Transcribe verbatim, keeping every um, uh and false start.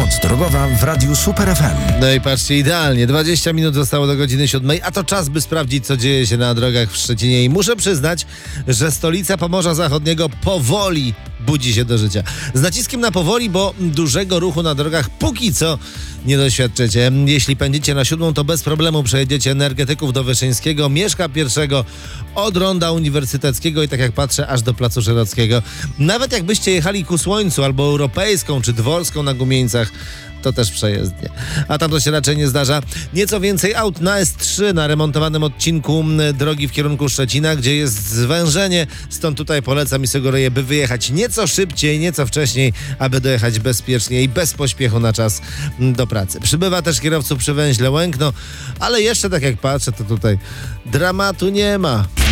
Pomoc drogowa w Radiu Super F M. No i patrzcie, idealnie. dwadzieścia minut zostało do godziny siódmej, a to czas, by sprawdzić, co dzieje się na drogach w Szczecinie. I muszę przyznać, że stolica Pomorza Zachodniego powoli budzi się do życia. Z naciskiem na powoli, bo dużego ruchu na drogach póki co nie doświadczycie. Jeśli pędzicie na siódmą, to bez problemu przejedziecie Energetyków do Wyszyńskiego, Mieszka pierwszego, od Ronda Uniwersyteckiego i tak jak patrzę, aż do Placu Szerockiego. Nawet jakbyście jechali ku Słońcu albo Europejską czy Dworską na Gumieńcach, to też przejezdnie. A tam to się raczej nie zdarza. Nieco więcej aut na S trzy, na remontowanym odcinku drogi w kierunku Szczecina, gdzie jest zwężenie. Stąd tutaj polecam i sugeruję, by wyjechać nieco szybciej, nieco wcześniej, aby dojechać bezpiecznie i bez pośpiechu na czas do pracy. Przybywa też kierowców przy węźle Łękno, ale jeszcze tak jak patrzę, to tutaj dramatu nie ma.